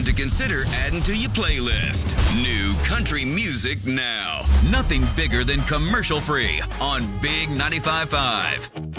one to consider adding to your playlist. New country music now. Nothing bigger than commercial free on Big 95.5.